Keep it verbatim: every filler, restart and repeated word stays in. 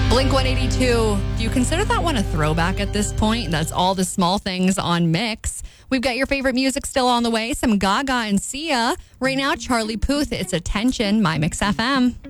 Blink one eighty-two. Do you consider that one a throwback at this point? That's All the Small Things on Mix. We've got your favorite music still on the way. Some Gaga and Sia. Right now, Charlie Puth. It's Attention, My Mix F M.